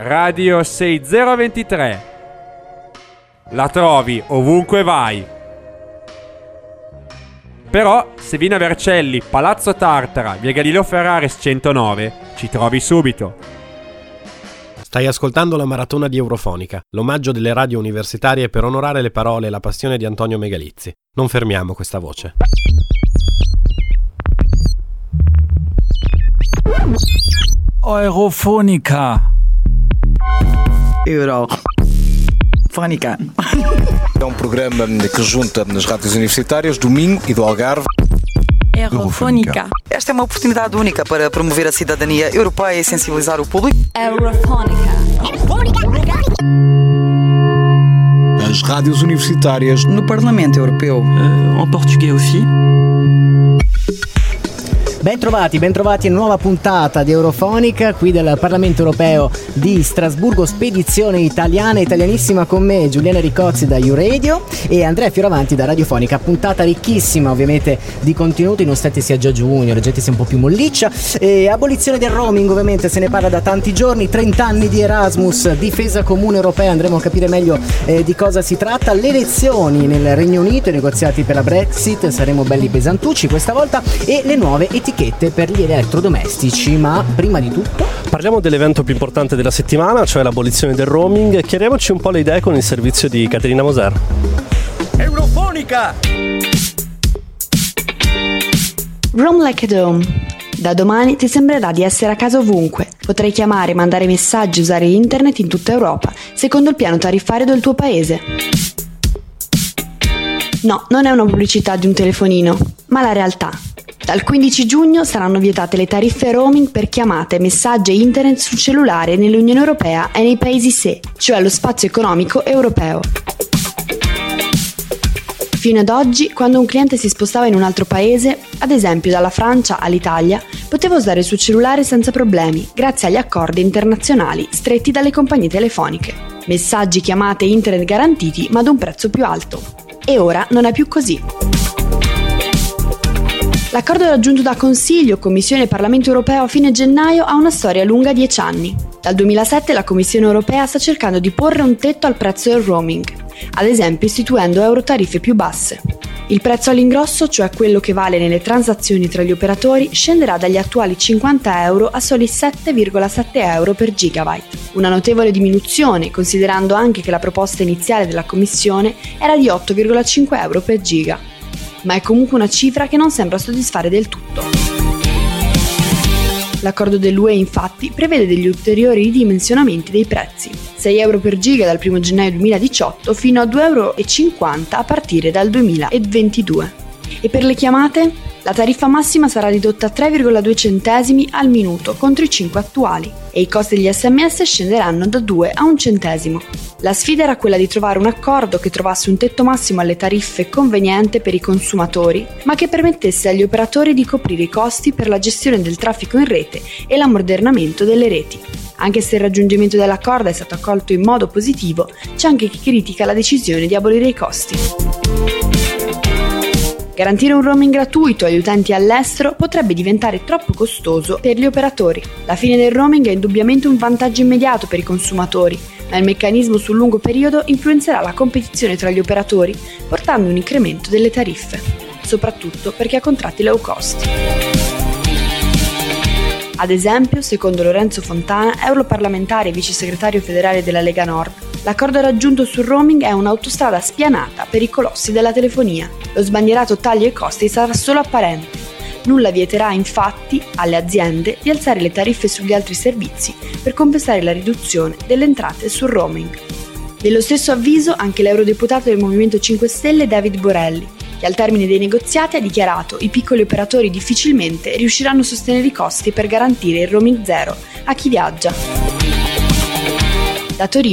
Radio 6023. La trovi ovunque vai. Però se vieni a Vercelli, Palazzo Tartara, via Galileo Ferraris 109, ci trovi subito. Stai ascoltando la maratona di Eurofonica, l'omaggio delle radio universitarie per onorare le parole e la passione di Antonio Megalizzi. Non fermiamo questa voce. Eurofonica. Eurofonica. É um programa que junta as rádios universitárias do Minho e do Algarve. Eurofónica. Esta é uma oportunidade única para promover a cidadania europeia e sensibilizar o público. Eurofónica. As rádios universitárias no Parlamento Europeu. En portugais aussi. Bentrovati, nuova puntata di Eurofonica qui del Parlamento Europeo di Strasburgo, spedizione italianissima con me Giuliana Ricozzi da YouRadio e Andrea Fioravanti da Radiofonica. Puntata ricchissima ovviamente di contenuti, nonostante sia già giugno, la gente sia un po' più molliccia. Abolizione del roaming, ovviamente se ne parla da tanti giorni, 30 anni di Erasmus, difesa comune europea, andremo a capire meglio di cosa si tratta, le elezioni nel Regno Unito, i negoziati per la Brexit, saremo belli pesantucci questa volta, e le nuove etichette per gli elettrodomestici. Ma prima di tutto parliamo dell'evento più importante della settimana, cioè l'abolizione del roaming. Chiariamoci un po' le idee con il servizio di Caterina Moser. Eurofonica. Roam like at home. Da domani ti sembrerà di essere a casa ovunque. Potrai chiamare, mandare messaggi, usare internet in tutta Europa, secondo il piano tariffario del tuo paese. No, non è una pubblicità di un telefonino, ma la realtà. Dal 15 giugno saranno vietate le tariffe roaming per chiamate, messaggi e internet sul cellulare nell'Unione Europea e nei paesi SE, cioè lo spazio economico europeo. Fino ad oggi, quando un cliente si spostava in un altro paese, ad esempio dalla Francia all'Italia, poteva usare il suo cellulare senza problemi, grazie agli accordi internazionali stretti dalle compagnie telefoniche. Messaggi, chiamate e internet garantiti, ma ad un prezzo più alto. E ora non è più così. L'accordo raggiunto da Consiglio, Commissione e Parlamento Europeo a fine gennaio ha una storia lunga 10 anni. Dal 2007 la Commissione Europea sta cercando di porre un tetto al prezzo del roaming, ad esempio istituendo eurotariffe più basse. Il prezzo all'ingrosso, cioè quello che vale nelle transazioni tra gli operatori, scenderà dagli attuali 50 euro a soli 7,7 euro per gigabyte. Una notevole diminuzione, considerando anche che la proposta iniziale della Commissione era di 8,5 euro per giga. Ma è comunque una cifra che non sembra soddisfare del tutto. L'accordo dell'UE infatti prevede degli ulteriori ridimensionamenti dei prezzi, 6 euro per giga dal 1 gennaio 2018 fino a 2,50 euro a partire dal 2022. E per le chiamate? La tariffa massima sarà ridotta a 3,2 centesimi al minuto contro i 5 attuali e i costi degli SMS scenderanno da 2 a 1 centesimo. La sfida era quella di trovare un accordo che trovasse un tetto massimo alle tariffe conveniente per i consumatori, ma che permettesse agli operatori di coprire i costi per la gestione del traffico in rete e l'ammodernamento delle reti. Anche se il raggiungimento dell'accordo è stato accolto in modo positivo, c'è anche chi critica la decisione di abolire i costi. Garantire un roaming gratuito agli utenti all'estero potrebbe diventare troppo costoso per gli operatori. La fine del roaming è indubbiamente un vantaggio immediato per i consumatori, ma il meccanismo sul lungo periodo influenzerà la competizione tra gli operatori, portando un incremento delle tariffe, soprattutto per chi ha contratti low cost. Ad esempio, secondo Lorenzo Fontana, europarlamentare e vice segretario federale della Lega Nord, l'accordo raggiunto sul roaming è un'autostrada spianata per i colossi della telefonia. Lo sbandierato taglio ai costi sarà solo apparente. Nulla vieterà infatti alle aziende di alzare le tariffe sugli altri servizi per compensare la riduzione delle entrate sul roaming. Dello stesso avviso anche l'eurodeputato del Movimento 5 Stelle David Borrelli, che al termine dei negoziati ha dichiarato i piccoli operatori difficilmente riusciranno a sostenere i costi per garantire il roaming zero a chi viaggia. Da Torino